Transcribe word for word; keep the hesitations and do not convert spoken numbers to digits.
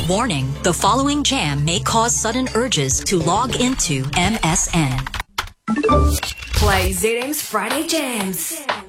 Warning, the following jam may cause sudden urges to log into M S N. Play Z M's Friday Jams.